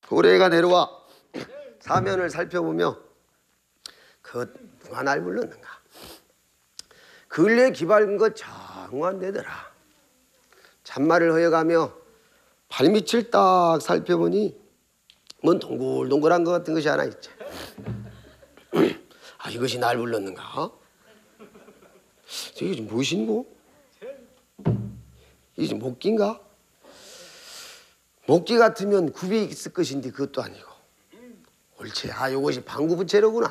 호래가 내려와 사면을 살펴보며 그 누가 날 불렀는가. 근래 기밟은 것 정환되더라. 잔말을 허여가며 발밑을 딱 살펴보니 뭔 동글동글한 것 같은 것이 하나 있지. 아, 이것이 날 불렀는가? 이게 무엇인고? 이게 목기인가? 목기 같으면 굽이 있을 것인데 그것도 아니고. 옳지. 아, 이것이 방구부채로구나.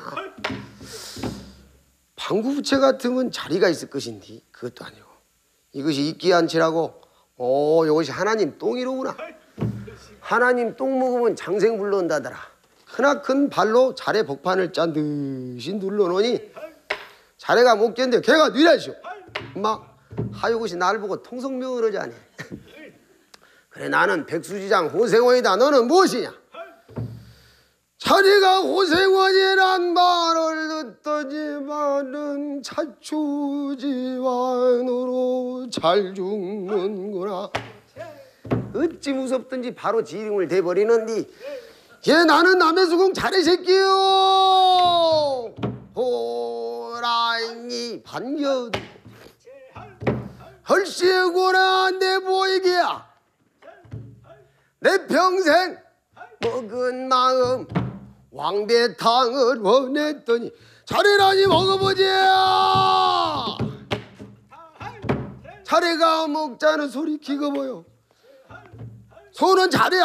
방구부채 같으면 자리가 있을 것인데 그것도 아니고. 이것이 이끼한치라고. 이것이 하나님 똥이로구나. 하나님 똥 먹으면 장생 불러온다더라. 크나큰 발로 자래 복판을 짠 듯이 눌러놓으니 자래가 못 견뎌. 걔가 뉘라시오. 엄마, 하요것이 나를 보고 통성명을 하자니. 그래, 나는 백수지장 호생원이다. 너는 무엇이냐? 자네가 호생원이란 말을 듣더니만은 자초지환으로 잘 죽는구나. 어찌 무섭든지 바로 지름을 대버리는디. 얘 나는 남의 수공 자네 새끼요. 호랑이 반겨 헐씨구나. 내 보이기야. 내 평생 먹은 마음 왕배탕을 원했더니 자네라니 먹어보자. 자네가 먹자는 소리 기거워요. 소는 자네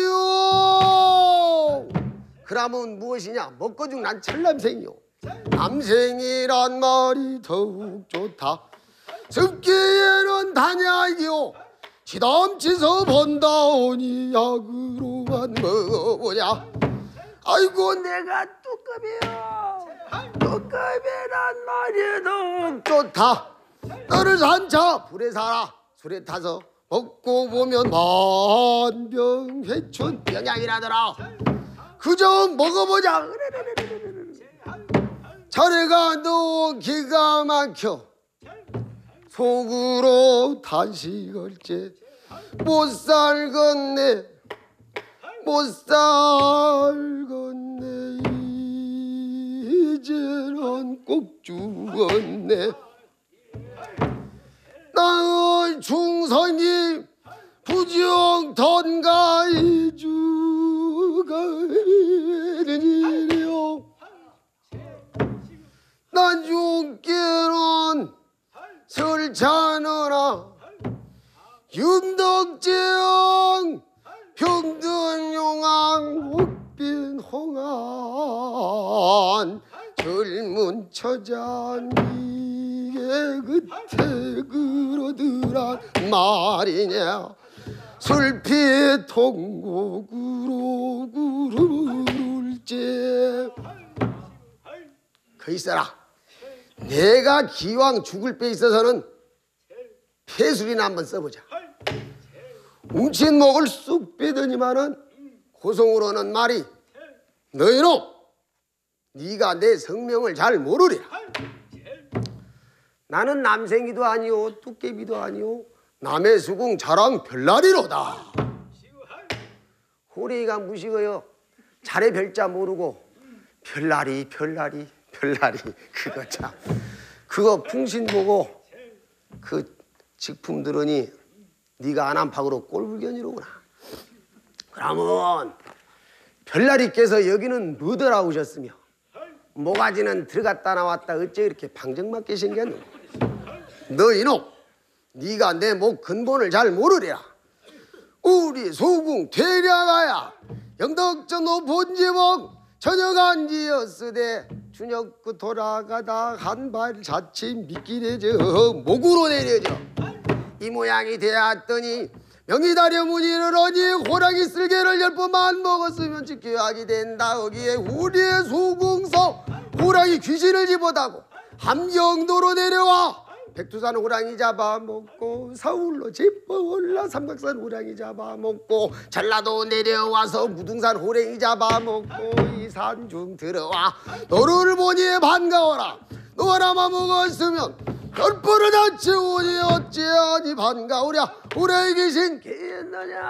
아니요. 그러면 무엇이냐? 먹고 죽난 철남생이요. 남생이란 말이 더욱 좋다. 습기에는 다냐이요. 지담치서 본다오니 약으로만 먹어보냐. 아이고, 내가 뚜껑이요. 뚜껑이란 말이 더욱 좋다. 너를 산차 불에 살아 술에 타서 먹고 보면 만병회춘 영양이라더라. 그저 먹어보자. 자네가 너 기가 막혀 속으로 단식을째 못 살겠네. 못 살겠네. 이제는 꼭 죽었네. 나의 충성이 부정던가이 죽어내리려. 난 죽기는 설찬하나 윤덕정 평등용왕 옥빈홍안 젊은 처장 이게 그때 그러더란 말이냐. 슬피 통곡으로 구를째. 그 있어라. 내가 기왕 죽을 때 있어서는 폐술이나 한번 써보자. 웅친 목을 쑥 빼더니만은 고성으로는 말이 너희놈 네가 내 성명을 잘 모르리라. 나는 남생이도 아니오 뚝개비도 아니오 남의 수궁 자랑 별나리로다. 호래이가 무식어요. 자네 별자 모르고 별나리 그거 참. 그거 풍신 보고 그 직품 들으니 네가 안암팍으로 꼴불견이로구나. 그러면 별나리께서 여기는 뭐더라 오셨으며 모가지는 들어갔다 나왔다 어째 이렇게 방정맞게 생겼노. 너 이놈 네가 내 목 근본을 잘 모르리라. 우리 소궁 퇴량하야 영덕전도 본지목 저녁안지였으되 준혁 그 돌아가다 한 발 자칫 미끼내져 목으로 내려져 이 모양이 되었더니 명의다려 문이르러니 호랑이 쓸개를 10번만 먹었으면 지켜하게 된다. 거기에 우리의 소궁서 호랑이 귀신을 집어다고 함경도로 내려와 백두산 호랑이 잡아먹고 서울로 짚어 올라 삼각산 호랑이 잡아먹고 전라도 내려와서 무등산 호랑이 잡아먹고 이 산중 들어와 너를 보니 반가워라. 너 하나만 먹었으면 10번을 다 채우니 어찌하니 반가우랴. 호랑이 귀신 개였느냐.